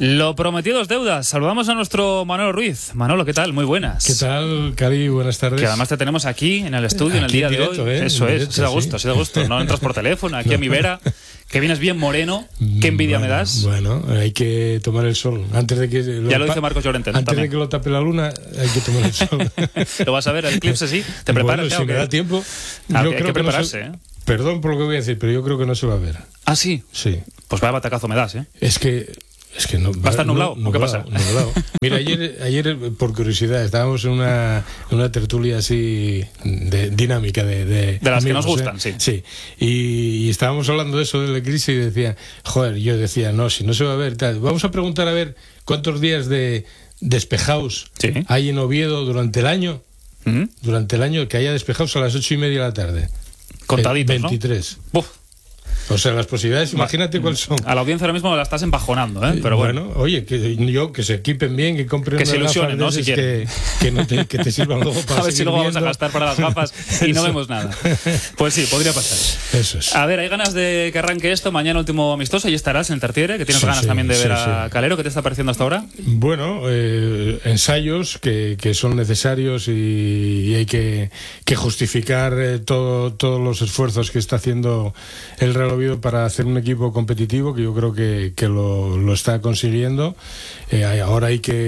Lo prometido es deuda. Saludamos a nuestro Manolo Ruiz. Manolo, ¿qué tal? Muy buenas. ¿Qué tal, Cari? Buenas tardes. Que además te tenemos aquí en el estudio en el día directo, de hoy. Eso es, ha sido a gusto, No entras por teléfono, aquí a mi vera. Que vienes bien moreno. Qué envidia me das. Bueno, hay que tomar el sol. Antes de que ya lo dice Marcos Llorente. Antes también. de que lo tape la luna, hay que tomar el sol. Lo vas a ver, el eclipse sí. ¿Te preparas? Bueno, si me da tiempo. Hay que prepararse, ¿eh? Perdón por lo que voy a decir, pero yo creo que no se va a ver. ¿Ah, sí? Sí. Pues vaya batacazo me das, ¿eh? Es que no. ¿Va a estar nublado? ¿O qué pasa? Nublado. Mira, ayer, por curiosidad, estábamos en una tertulia así dinámica de las amigos, que nos gustan, sí. Sí. Y estábamos hablando de eso de la crisis y decía, yo decía, no, si no se va a ver, tal. Vamos a preguntar a ver cuántos días de despejados hay en Oviedo durante el año. Durante el año que haya despejados a las 8:30 de la tarde. Contaditos, 23. ¿no? Uf. O sea, las posibilidades, imagínate cuáles son. A la audiencia ahora mismo la estás embajonando, ¿eh? Pero bueno. Oye, que se equipen bien, que compren que se ilusionen, ¿no? Si quieren. Que te sirvan luego para a ver si luego vamos a gastar para las gafas y no vemos nada. Pues sí, podría pasar. Eso es. A ver, hay ganas de que arranque esto. Mañana último amistoso, ahí estarás en el Tartiere, que tienes ganas también de ver a Calero. ¿Qué te está pareciendo hasta ahora? Bueno, ensayos que son necesarios y hay que justificar todos los esfuerzos que está haciendo el Real Oviedo para hacer un equipo competitivo, que yo creo que lo está consiguiendo. Ahora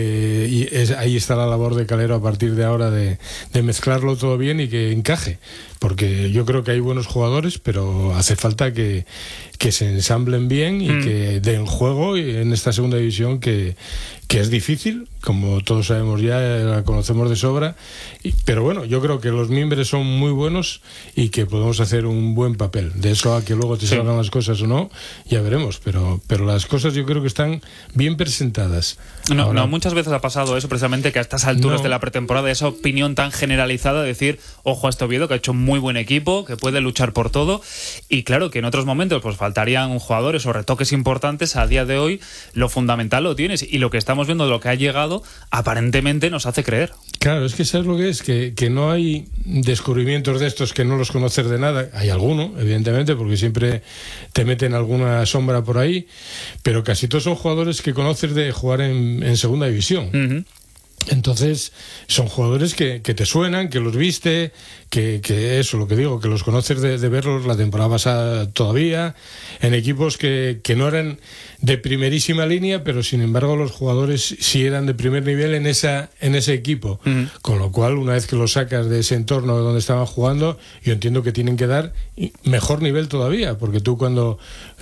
ahí está la labor de Calero a partir de ahora de mezclarlo todo bien y que encaje, porque yo creo que hay buenos jugadores, pero hace falta que se ensamblen bien y que den juego en esta segunda división que es difícil, como todos sabemos ya, la conocemos de sobra, pero bueno, yo creo que los miembros son muy buenos y que podemos hacer un buen papel. De eso a que luego te salgan las cosas o no, ya veremos, pero las cosas yo creo que están bien presentadas. No, muchas veces ha pasado eso, precisamente, que a estas alturas de la pretemporada, esa opinión tan generalizada de decir, ojo a este Oviedo, que ha hecho un muy buen equipo, que puede luchar por todo, y claro, que en otros momentos pues faltarían jugadores o retoques importantes. A día de hoy lo fundamental lo tienes, y lo que estamos viendo de lo que ha llegado aparentemente nos hace creer. Claro, es que ¿sabes lo que es? Que no hay descubrimientos de estos que no los conoces de nada. Hay alguno, evidentemente, porque siempre te meten alguna sombra por ahí, pero casi todos son jugadores que conoces de jugar en segunda división. Entonces son jugadores que te suenan, que los viste, que eso, lo que digo, que los conoces de verlos la temporada pasada todavía, en equipos que no eran de primerísima línea, pero sin embargo los jugadores sí eran de primer nivel en ese equipo. Con lo cual, una vez que los sacas de ese entorno donde estaban jugando, yo entiendo que tienen que dar mejor nivel todavía, porque tú cuando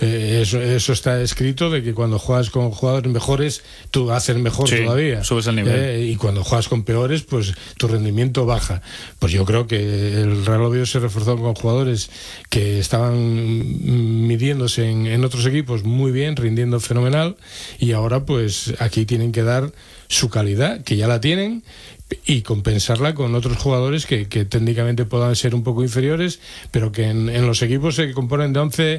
eso está escrito, de que cuando juegas con jugadores mejores, tú haces mejor todavía. Subes el nivel. Y cuando juegas con peores, pues tu rendimiento baja. Pues yo creo que el Real Oviedo se reforzó con jugadores que estaban midiéndose en otros equipos muy bien, rindiendo fenomenal, y ahora pues aquí tienen que dar su calidad, que ya la tienen, y compensarla con otros jugadores que técnicamente puedan ser un poco inferiores, pero que en los equipos se componen de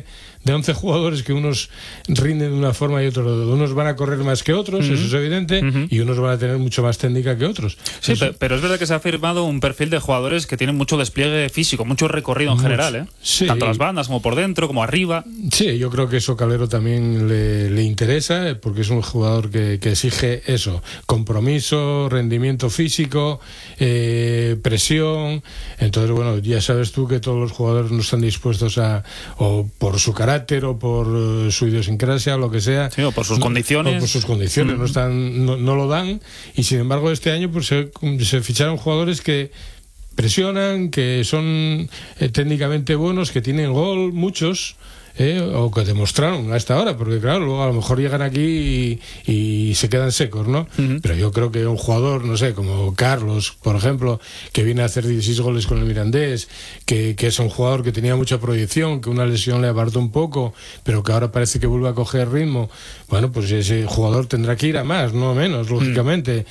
11 jugadores, que unos rinden de una forma y otros de otra. Unos van a correr más que otros, eso es evidente, y unos van a tener mucho más técnica que otros. Sí, pero es verdad que se ha firmado un perfil de jugadores que tienen mucho despliegue físico, mucho recorrido en general, ¿eh? Sí. Tanto las bandas como por dentro, como arriba. Sí, yo creo que eso Calero también le interesa, porque es un jugador que exige eso: compromiso, rendimiento físico, presión. Entonces, bueno, ya sabes tú que todos los jugadores no están dispuestos o por su carácter o por su idiosincrasia o lo que sea, o por sus condiciones, no lo dan, y sin embargo este año pues se ficharon jugadores que presionan, que son técnicamente buenos, que tienen gol, muchos, o que demostraron a esta hora, porque claro, luego a lo mejor llegan aquí y se quedan secos, ¿no? Pero yo creo que un jugador, no sé, como Carlos, por ejemplo, que viene a hacer 16 goles con el Mirandés, que es un jugador que tenía mucha proyección, que una lesión le apartó un poco, pero que ahora parece que vuelve a coger ritmo, bueno, pues ese jugador tendrá que ir a más, no a menos, lógicamente.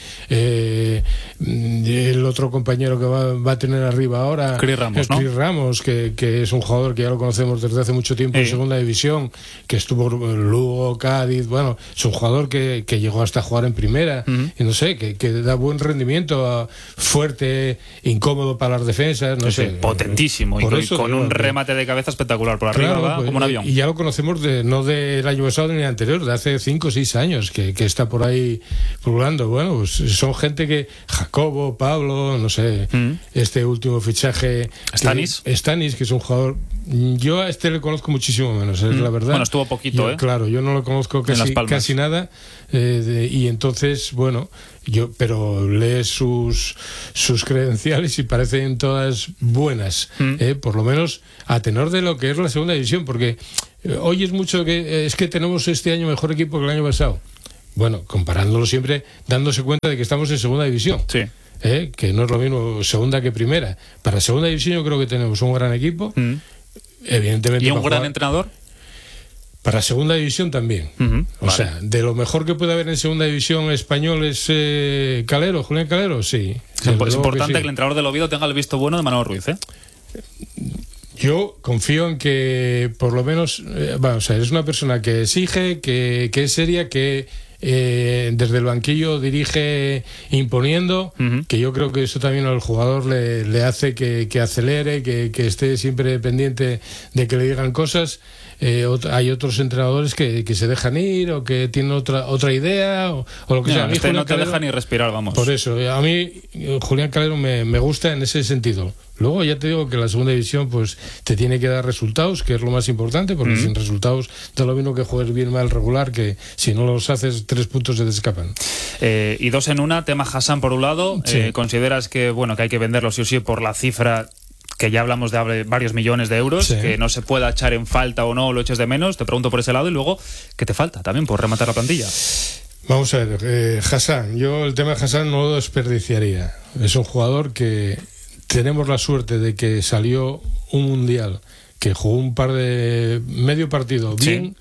El otro compañero que va a tener arriba ahora, Chris Ramos, Chris Ramos, que es un jugador que ya lo conocemos desde hace mucho tiempo en segunda división, que estuvo Lugo, Cádiz, bueno, es un jugador que llegó hasta jugar en primera, y no sé, que da buen rendimiento, fuerte, incómodo para las defensas, no sé. Potentísimo, y con un remate de cabeza espectacular por arriba, claro, pues, como un avión. Y ya lo conocemos no del año pasado ni el anterior, de hace 5 o 6 años, que está por ahí pululando. Bueno, pues son gente que, Jacobo, Pablo, no sé, este último fichaje, Stanis, que es un jugador, yo a este le conozco muchísimo menos, es la verdad. Bueno, estuvo poquito, Claro, yo no lo conozco casi nada, y entonces, bueno, pero lees sus credenciales y parecen todas buenas, por lo menos a tenor de lo que es la segunda división, porque oyes mucho que es que tenemos este año mejor equipo que el año pasado. Bueno, comparándolo siempre, dándose cuenta de que estamos en segunda división. Sí. Que no es lo mismo segunda que primera. Para segunda división yo creo que tenemos un gran equipo, evidentemente. ¿Y un gran entrenador? Para segunda división también. O sea, de lo mejor que puede haber en segunda división español es Julián Calero, sí. Es importante que el entrenador del Oviedo tenga el visto bueno de Manolo Ruiz, Yo confío en que por lo menos, es una persona que exige, que es seria, que desde el banquillo dirige imponiendo, que yo creo que eso también al jugador le hace que acelere, que esté siempre pendiente de que le digan cosas. Hay otros entrenadores que se dejan ir o que tienen otra idea o lo que sea. A mí no te deja ni respirar, vamos. Por eso, a mí Julián Calero me gusta en ese sentido. Luego ya te digo que la segunda división pues te tiene que dar resultados, que es lo más importante, porque sin resultados da lo mismo que juegues bien, mal, regular, que si no los haces 3 puntos se te escapan. Y 2 en 1, tema Hassan por un lado. Sí. ¿Consideras que hay que venderlo sí o sí por la cifra, que ya hablamos de varios millones de euros, sí, que no se pueda echar en falta o no, lo eches de menos? Te pregunto por ese lado, y luego, ¿qué te falta también por rematar la plantilla? Vamos a ver, Hassan, yo el tema de Hassan no lo desperdiciaría. Es un jugador que tenemos la suerte de que salió un mundial, que jugó medio partido bien,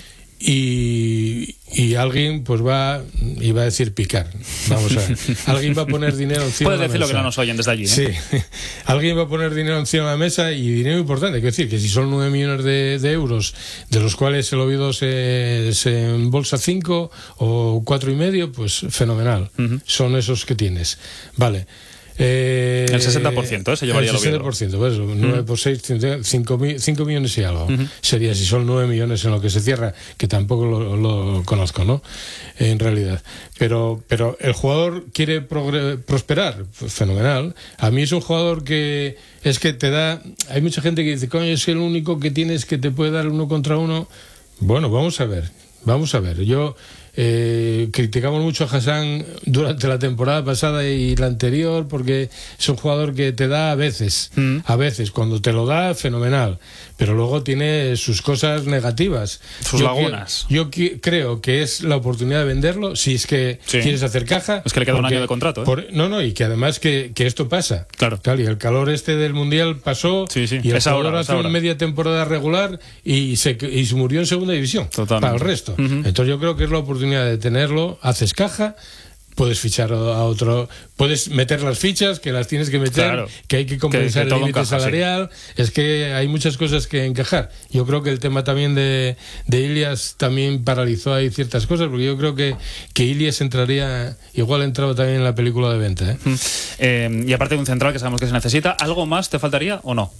y alguien pues iba a decir picar, vamos a ver, alguien va a poner dinero encima de la mesa. Puedes decirlo, que no nos oyen desde allí, Sí, alguien va a poner dinero encima de la mesa, y dinero importante, quiero decir que si son 9 millones de euros, de los cuales el Oviedo se embolsa 5 o 4,5, pues fenomenal, son esos que tienes, vale. El 60% se llevaría el Oviedo. El 60%, pues, 9 por 6, 5 millones y algo. Sería, si son 9 millones en lo que se cierra, que tampoco lo conozco, ¿no? En realidad. Pero el jugador quiere prosperar, pues, fenomenal. A mí es un jugador que te da. Hay mucha gente que dice, coño, es el único que tienes que te puede dar 1 contra 1. Bueno, vamos a ver. Yo. Criticamos mucho a Hassan durante la temporada pasada y la anterior, porque es un jugador que te da a veces cuando te lo da, fenomenal, pero luego tiene sus cosas negativas, sus lagunas. Yo creo que es la oportunidad de venderlo si es que quieres hacer caja. Es que le queda un año de contrato, y que además que esto pasa, claro. Y el calor del mundial pasó, y el jugador hace una media temporada regular y se murió en segunda división. Totalmente. Para el resto. Entonces yo creo que es la oportunidad de tenerlo, haces caja, puedes fichar a otro, puedes meter las fichas, que las tienes que meter, claro, que hay que compensar el límite salarial, es que hay muchas cosas que encajar. Yo creo que el tema también de Ilias también paralizó ahí ciertas cosas, porque yo creo que Ilias igual entraba también en la película de venta, y aparte de un central que sabemos que se necesita, ¿algo más te faltaría o no?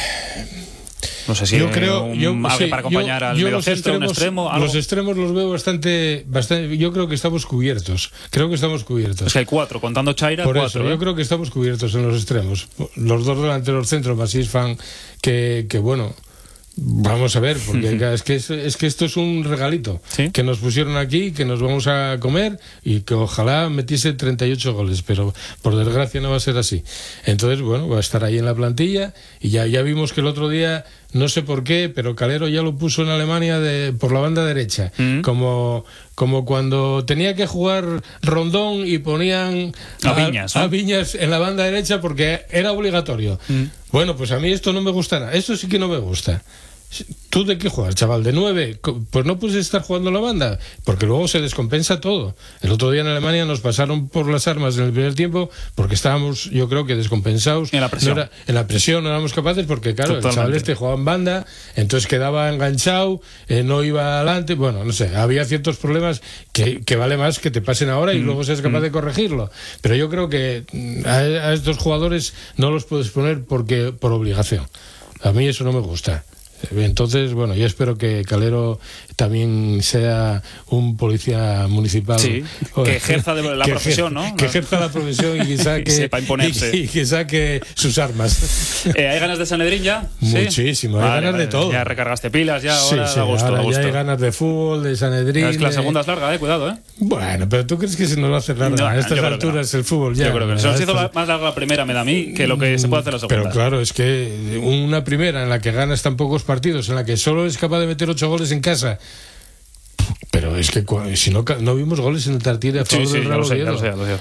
No sé si alguien para acompañar al medio centro, un extremo, algo. Los extremos los veo bastante. Yo creo que estamos cubiertos. Es que hay 4, contando Chaira, por 4. Eso, yo creo que estamos cubiertos en los extremos. Los 2 delanteros centros, más Isfan, que bueno. Vamos a ver, porque es que esto es un regalito que nos pusieron aquí, que nos vamos a comer, y que ojalá metiese 38 goles, pero por desgracia no va a ser así. Entonces, bueno, va a estar ahí en la plantilla, y ya vimos que el otro día, no sé por qué, pero Calero ya lo puso en Alemania por la banda derecha, como cuando tenía que jugar Rondón y ponían a Viñas en la banda derecha porque era obligatorio. Bueno, pues a mí esto no me gusta nada, esto sí que no me gusta. ¿tú de qué juegas, chaval? ¿De 9? Pues no puedes estar jugando la banda, porque luego se descompensa todo. El otro día en Alemania nos pasaron por las armas en el primer tiempo porque estábamos, yo creo que descompensados. En la presión. En la presión no éramos capaces porque, claro, Totalmente. el chaval jugaba en banda, entonces quedaba enganchado, no iba adelante. Bueno, no sé, había ciertos problemas que vale más que te pasen ahora y luego seas capaz de corregirlo. Pero yo creo que a estos jugadores no los puedes poner por obligación. A mí eso no me gusta. Entonces, bueno, yo espero que Calero también sea un policía municipal. Sí, que ejerza la profesión, ¿no? Que ejerza la profesión y que saque, sepa imponerse. y que saque sus armas. ¿Hay ganas de Sanedrín ya? Muchísimo, hay ganas de todo. Ya recargaste pilas, ya ahora da gusto, ahora da gusto. ya hay ganas de fútbol, de Sanedrín. Es que la segunda es larga, cuidado, Bueno, pero ¿tú crees que se nos va a hacer larga? No, a estas alturas el fútbol ya. Yo creo que se nos hizo más larga la primera, me da a mí, que lo que se puede hacer la segunda. Pero claro, es que una primera en la que ganas tan pocos partidos, en la que solo es capaz de meter 8 goles en casa. Pero es que si no vimos goles en el Tartiere a favor del Real Oviedo. Lo sé.